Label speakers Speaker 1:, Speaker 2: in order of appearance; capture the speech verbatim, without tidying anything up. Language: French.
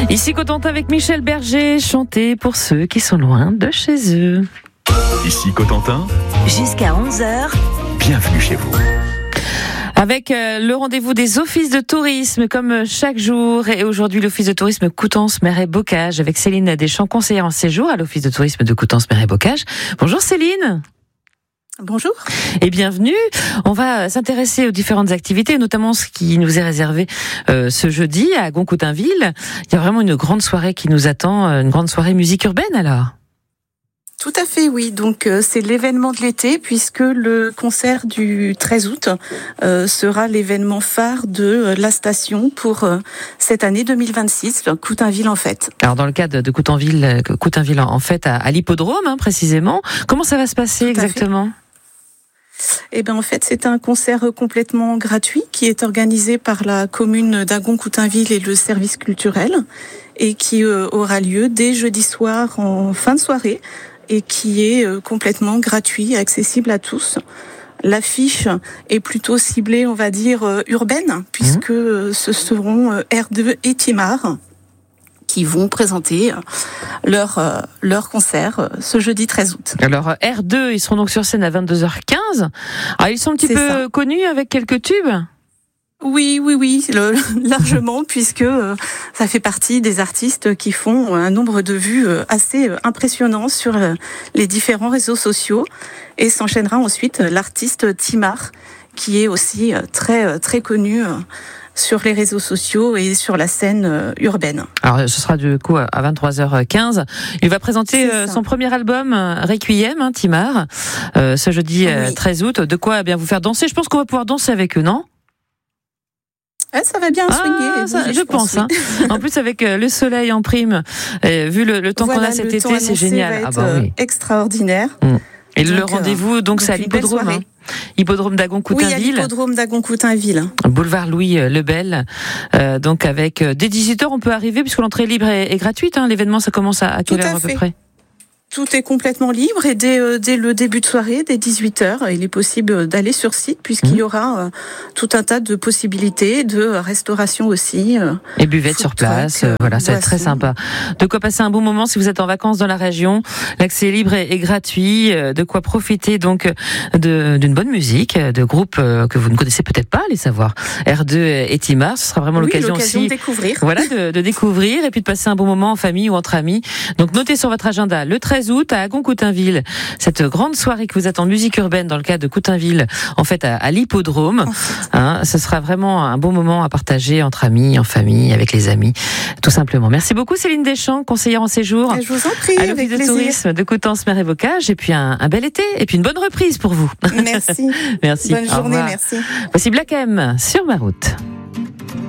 Speaker 1: Ici Cotentin avec Michel Berger, chanter pour ceux qui sont loin de chez eux.
Speaker 2: Ici Cotentin,
Speaker 3: jusqu'à onze heures,
Speaker 2: bienvenue chez vous.
Speaker 1: Avec euh, le rendez-vous des offices de tourisme, comme chaque jour. Et aujourd'hui, l'office de tourisme Coutances, Mer et Bocage, avec Céline Deschamps, conseillère en séjour à l'office de tourisme de Coutances, Mer et Bocage. Bonjour Céline.
Speaker 4: Bonjour.
Speaker 1: Et bienvenue. On va s'intéresser aux différentes activités, notamment ce qui nous est réservé euh, ce jeudi à Goncoutainville. Il y a vraiment une grande soirée qui nous attend, une grande soirée musique urbaine alors.
Speaker 4: Tout à fait, oui. Donc euh, c'est l'événement de l'été puisque le concert du treize août euh, sera l'événement phare de euh, la station pour euh, cette année deux mille vingt-six, Coutainville en fête.
Speaker 1: Alors dans le cadre de Coutainville, Coutainville en fête à, à l'hippodrome hein, précisément, comment ça va se passer
Speaker 4: Tout à
Speaker 1: exactement ?
Speaker 4: Eh ben en fait, c'est un concert complètement gratuit qui est organisé par la commune d'Agon-Coutainville et le service culturel et qui euh, aura lieu dès jeudi soir en fin de soirée et qui est euh, complètement gratuit, accessible à tous. L'affiche est plutôt ciblée, on va dire, euh, urbaine, puisque euh, ce seront euh, R deux et Timar qui vont présenter leur euh, leur concert euh, ce jeudi treize août.
Speaker 1: Alors R deux, ils seront donc sur scène à vingt-deux heures quinze. Alors ils sont un petit
Speaker 4: C'est
Speaker 1: peu
Speaker 4: ça.
Speaker 1: connus avec quelques tubes.
Speaker 4: Oui, oui, oui, le, largement, puisque euh, ça fait partie des artistes qui font un nombre de vues euh, assez euh, impressionnant sur euh, les différents réseaux sociaux. Et s'enchaînera ensuite euh, l'artiste Timar, qui est aussi euh, très euh, très connu euh, sur les réseaux sociaux et sur la scène euh, urbaine.
Speaker 1: Alors ce sera du coup à vingt-trois heures quinze. Il va présenter euh, son premier album euh, Requiem, hein, Timar, euh, ce jeudi euh,
Speaker 4: Oui.
Speaker 1: treize août. De quoi eh bien vous faire danser. Je pense qu'on va pouvoir danser avec eux, non ?
Speaker 4: Ah, ça va bien swinguer.
Speaker 1: Ah,
Speaker 4: oui,
Speaker 1: ça, je, pense.
Speaker 4: oui.
Speaker 1: Hein. En plus, avec euh, le soleil en prime, euh, vu le, le temps
Speaker 4: Voilà,
Speaker 1: qu'on a cet
Speaker 4: le temps
Speaker 1: été, c'est
Speaker 4: annoncé
Speaker 1: génial.
Speaker 4: va être,
Speaker 1: Ah bah oui.
Speaker 4: euh, extraordinaire.
Speaker 1: Mm. Et
Speaker 4: Donc,
Speaker 1: le
Speaker 4: euh,
Speaker 1: rendez-vous, donc c'est à
Speaker 4: donc une belle
Speaker 1: l'hippodrome,
Speaker 4: soirée.
Speaker 1: hein. Hippodrome
Speaker 4: Oui, à
Speaker 1: d'Agon-Coutainville,
Speaker 4: l'hippodrome d'Agon-Coutainville.
Speaker 1: boulevard Louis euh, Lebel. Euh, donc avec euh, dès dix-huit heures, on peut arriver puisque l'entrée est libre et, et gratuite. Hein. L'événement, ça commence à, à quelle
Speaker 4: Tout à
Speaker 1: heure à peu
Speaker 4: fait.
Speaker 1: près ?
Speaker 4: Tout est complètement libre et dès, euh, dès le début de soirée, dès dix-huit heures, il est possible d'aller sur site puisqu'il y aura euh, tout un tas de possibilités de restauration aussi. Euh,
Speaker 1: Et buvette
Speaker 4: food
Speaker 1: sur place,
Speaker 4: truck,
Speaker 1: euh, voilà, ça va être très
Speaker 4: boissons.
Speaker 1: sympa. De quoi passer un bon moment si vous êtes en vacances dans la région. L'accès est libre et, et gratuit. euh, De quoi profiter donc de, d'une bonne musique, de groupes euh, que vous ne connaissez peut-être pas, les savoir. R deux et Timar, ce sera vraiment
Speaker 4: oui,
Speaker 1: l'occasion,
Speaker 4: l'occasion
Speaker 1: aussi.
Speaker 4: de découvrir.
Speaker 1: Voilà, de, de découvrir et puis de passer un bon moment en famille ou entre amis. Donc notez sur votre agenda le treize août à Agon-Coutainville, cette grande soirée qui vous attend musique urbaine dans le cadre de Coutainville, en fait à, à l'hippodrome. Hein, ce sera vraiment un bon moment à partager entre amis, en famille, avec les amis, tout simplement. Merci beaucoup Céline Deschamps, conseillère en séjour
Speaker 4: Et je vous en prie,
Speaker 1: à
Speaker 4: avec
Speaker 1: l'office de
Speaker 4: plaisir.
Speaker 1: tourisme de Coutances, Mer et Bocage, et puis un, un bel été, et puis une bonne reprise pour vous.
Speaker 4: Merci.
Speaker 1: Merci.
Speaker 4: Bonne
Speaker 1: Au
Speaker 4: journée,
Speaker 1: revoir.
Speaker 4: merci.
Speaker 1: Voici Black M sur ma route.